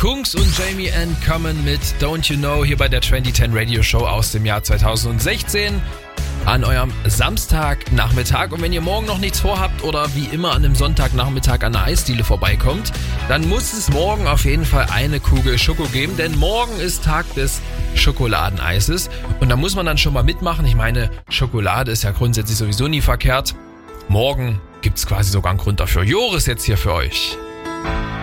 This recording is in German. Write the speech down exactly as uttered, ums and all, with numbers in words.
Kungs und Jamie N. kommen mit Don't You Know hier bei der zwanzig zehn Radio Show aus dem Jahr zweitausendsechzehn an eurem Samstagnachmittag. Und wenn ihr morgen noch nichts vorhabt oder wie immer an einem Sonntagnachmittag an der Eisdiele vorbeikommt, dann muss es morgen auf jeden Fall eine Kugel Schoko geben, denn morgen ist Tag des Schokoladeneises und da muss man dann schon mal mitmachen. Ich meine, Schokolade ist ja grundsätzlich sowieso nie verkehrt. Morgen gibt's quasi sogar einen Grund dafür. Joris jetzt hier für euch.